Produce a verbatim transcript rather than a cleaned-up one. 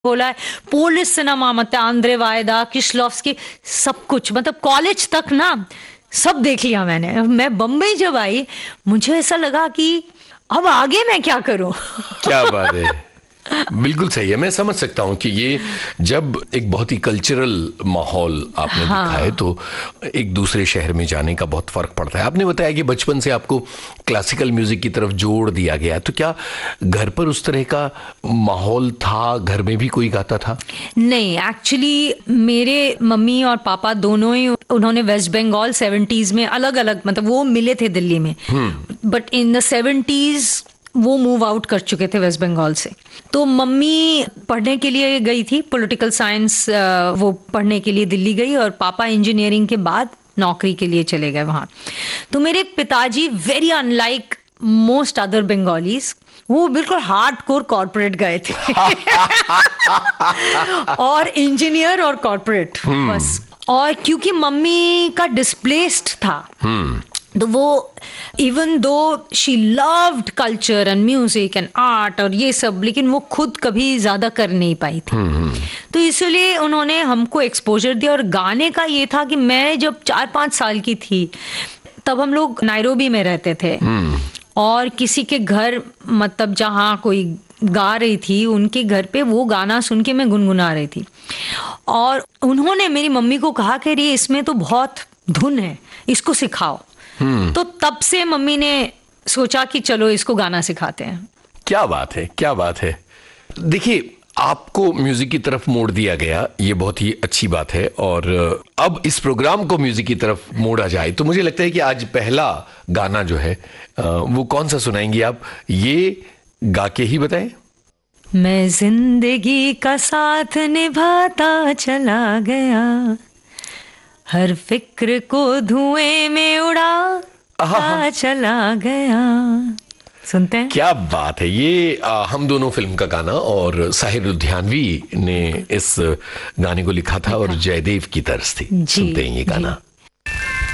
बोला है police cinema, मतलब आंद्रे वायदा, किशलोव्स्की, सब कुछ, मतलब कॉलेज तक ना सब देख लिया मैंने। मैं बम्बई जब आई मुझे ऐसा लगा कि अब आगे मैं क्या करूं। क्या बात है, बिल्कुल सही है। मैं समझ सकता हूँ कि ये जब एक बहुत ही कल्चरल माहौल आपने हाँ। देखा है तो एक दूसरे शहर में जाने का बहुत फर्क पड़ता है। आपने बताया कि बचपन से आपको क्लासिकल म्यूजिक की तरफ जोड़ दिया गया, तो क्या घर पर उस तरह का माहौल था? घर में भी कोई गाता था? नहीं, एक्चुअली मेरे मम्मी और पापा दोनों ही, उन्होंने वेस्ट बंगाल सेवेंटीज में अलग अलग, मतलब वो मिले थे दिल्ली में, बट इन द सेवेंटीज वो मूव आउट कर चुके थे वेस्ट बंगाल से। तो मम्मी पढ़ने के लिए गई थी, पॉलिटिकल साइंस वो पढ़ने के लिए दिल्ली गई, और पापा इंजीनियरिंग के बाद नौकरी के लिए चले गए वहाँ। तो मेरे पिताजी very unlike most other Bengalis, वो बिल्कुल हार्डकोर कॉर्पोरेट गए थे और इंजीनियर और कॉर्पोरेट बस। और क्योंकि मम्मी का डिस्प्लेस्ड था तो वो, even though she loved culture and music and art और ये सब, लेकिन वो खुद कभी ज्यादा कर नहीं पाई थी। तो इसलिए उन्होंने हमको एक्सपोजर दिया। और गाने का ये था कि मैं जब चार पांच साल की थी तब हम लोग नायरोबी में रहते थे, और किसी के घर, मतलब जहाँ कोई गा रही थी उनके घर पे वो गाना सुन के मैं गुनगुना रही थी, और उन्होंने मेरी मम्मी को कहा कि ये इसमें तो बहुत धुन है, इसको सिखाओ। तो तब से मम्मी ने सोचा कि चलो इसको गाना सिखाते हैं। क्या बात है, क्या बात है। देखिए, आपको म्यूजिक की तरफ मोड़ दिया गया, ये बहुत ही अच्छी बात है। और अब इस प्रोग्राम को म्यूजिक की तरफ मोड़ा जाए तो मुझे लगता है कि आज पहला गाना जो है वो कौन सा सुनाएंगी आप, ये गा के ही बताएं। मैं जिंदगी का साथ निभाता चला गया, हर फिक्र को धुएं में उड़ा चला गया। सुनते हैं। क्या बात है। ये आ, हम दोनों फिल्म का गाना, और साहिर लुधियानवी ने इस गाने को लिखा था और जयदेव की तर्ज थी। सुनते हैं ये गाना।